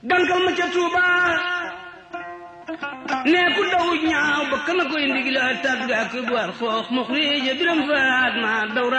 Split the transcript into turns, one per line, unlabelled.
dankal ma ca Tuuba ne ku daw ñaaw ba kana koy ndigla tàgg ak war xoox mu xurija biram faat ma dawra